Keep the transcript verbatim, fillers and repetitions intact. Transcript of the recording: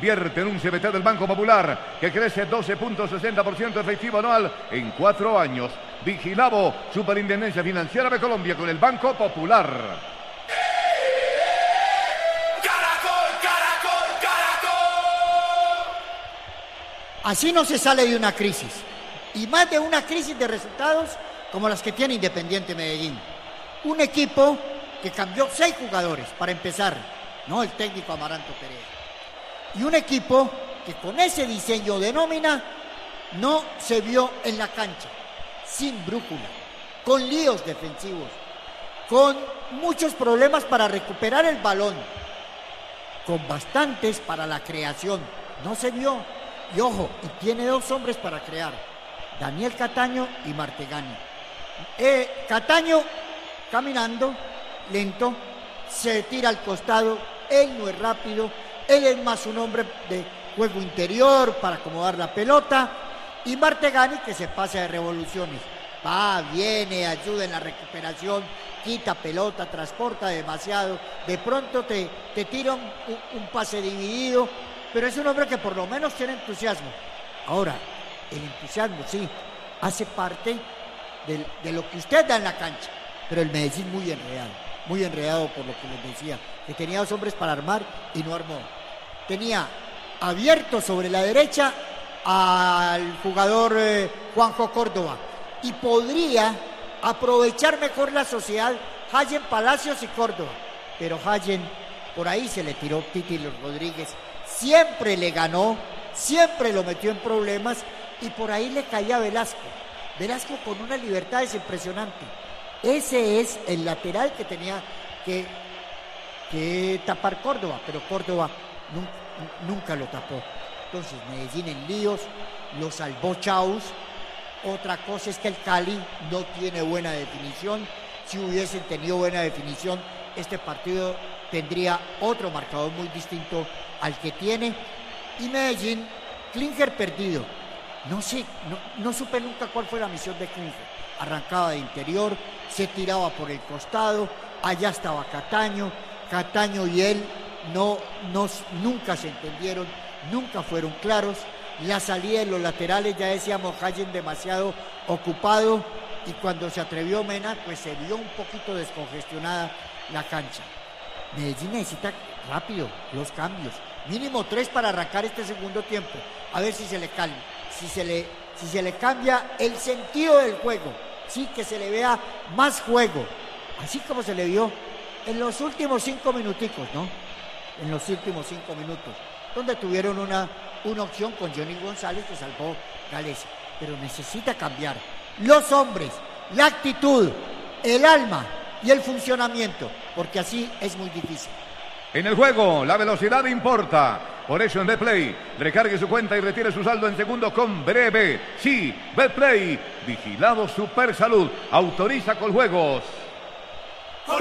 Invierte en un C B T del Banco Popular que crece doce punto sesenta por ciento efectivo anual en cuatro años. Vigilado Superintendencia Financiera de Colombia con el Banco Popular. Caracol, Caracol, Caracol. Así no se sale de una crisis. Y más de una crisis de resultados como las que tiene Independiente Medellín. Un equipo que cambió seis jugadores para empezar, no el técnico Amaranto Perea. Y un equipo que con ese diseño de nómina no se vio en la cancha, sin brújula, con líos defensivos, con muchos problemas para recuperar el balón, con bastantes para la creación. No se vio. Y ojo, y tiene dos hombres para crear, Daniel Cataño y Martegani. Eh, Cataño caminando lento, se tira al costado, él no es rápido, él es más un hombre de juego interior para acomodar la pelota, y Martegani que se pasa de revoluciones, va, viene, ayuda en la recuperación, quita pelota, transporta demasiado, de pronto te, te tira un, un pase dividido, pero es un hombre que por lo menos tiene entusiasmo. Ahora, el entusiasmo sí, hace parte de, de lo que usted da en la cancha, pero el Medellín muy enredado, muy enredado por lo que les decía, que tenía dos hombres para armar y no armó. Tenía abierto sobre la derecha al jugador eh, Juanjo Córdoba y podría aprovechar mejor la sociedad Hayen Palacios y Córdoba, pero Hayen por ahí se le tiró Titi Rodríguez, siempre le ganó, siempre lo metió en problemas y por ahí le caía Velasco. Velasco con una libertad es impresionante. Ese es el lateral que tenía que, que tapar Córdoba, pero Córdoba nunca, nunca lo tapó. Entonces Medellín en líos, lo salvó Chaus. Otra cosa es que el Cali no tiene buena definición. Si hubiesen tenido buena definición, este partido tendría otro marcador muy distinto al que tiene. Y Medellín, Klinger perdido. No sé, no, no supe nunca cuál fue la misión de Klinger. Arrancaba de interior, se tiraba por el costado, allá estaba Cataño, Cataño y él no, no, nunca se entendieron, nunca fueron claros. La salida de los laterales, ya decíamos, Hayen demasiado ocupado, y cuando se atrevió Mena, pues se vio un poquito descongestionada la cancha. Medellín necesita rápido los cambios, mínimo tres para arrancar este segundo tiempo, a ver si se le calma, si se le, si se le cambia el sentido del juego, sí, que se le vea más juego, así como se le vio en los últimos cinco minuticos, ¿no? En los últimos cinco minutos, donde tuvieron una, una opción con Johnny González que salvó Galeza, pero necesita cambiar los hombres, la actitud, el alma y el funcionamiento, porque así es muy difícil. En el juego, la velocidad importa. Por eso en Betplay, recargue su cuenta y retire su saldo en segundo con breve. Sí, Betplay, vigilado Supersalud, autoriza con juegos.